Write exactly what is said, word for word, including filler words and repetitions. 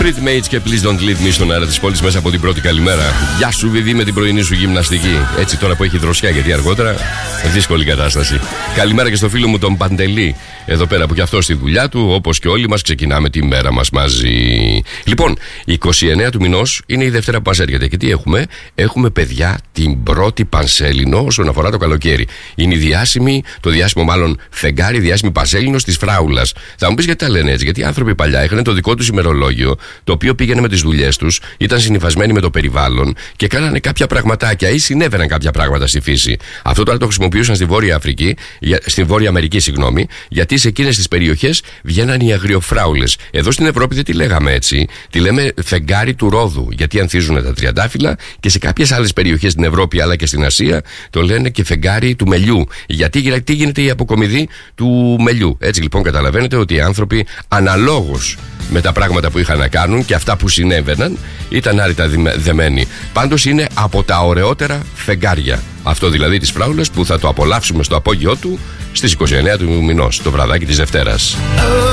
Street Mates και Please Don't Leave Me στον αέρα της πόλης μέσα από την πρώτη καλημέρα. Γεια σου, Βιβί, με την πρωινή σου γυμναστική. Έτσι τώρα που έχει δροσιά, γιατί αργότερα δύσκολη κατάσταση. Καλημέρα και στο φίλο μου τον Παντελή, εδώ πέρα που και αυτό στη δουλειά του, όπως και όλοι μας, ξεκινάμε τη μέρα μας μαζί. Λοιπόν, είκοσι εννέα του μηνός είναι η Δευτέρα που μας έρχεται. Και τι έχουμε? Έχουμε, παιδιά, την πρώτη Πανσέλινο όσον αφορά το καλοκαίρι. Είναι η διάσημη, το διάσημο μάλλον φεγγάρι, διάσημη Πανσέλινο της Φράουλας. Θα μου πεις γιατί τα λένε έτσι? Γιατί οι άνθρωποι παλιά είχαν το δικό τους ημερολόγιο, το οποίο πήγαινε με τις δουλειές τους, ήταν συνυφασμένοι με το περιβάλλον και κάνανε κάποια πραγματάκια ή συνέβαιναν κάποια πράγματα στη φύση. Αυτό τώρα το χρησιμοποιούσαν στη Βόρεια Αφρική, στη Βόρεια Αμερική, συγγνώμη, γιατί σε εκείνες τις περιοχές βγαίναν οι αγριοφράουλες. Εδώ στην Ευρώπη δεν τη λέγαμε έτσι, τη λέμε φεγγάρι του Ρόδου, γιατί ανθίζουν τα τριαντάφυλλα, και σε κάποιες άλλες περιοχές στην Ευρώπη αλλά και στην Ασία το λένε και φεγγάρι του μελιού. Γιατί, γιατί γίνεται η αποκομιδή του μελιού. Έτσι λοιπόν καταλαβαίνετε ότι οι άνθρωποι αναλόγως με τα πράγματα που είχαν να κάνουν και αυτά που συνέβαιναν ήταν άρρητα δεμένοι. Πάντως είναι από τα ωραιότερα φεγγάρια. Αυτό δηλαδή της Φράουλας που θα το απολαύσουμε στο απόγειό του στις είκοσι εννέα του μηνός, το βραδάκι της Δευτέρας.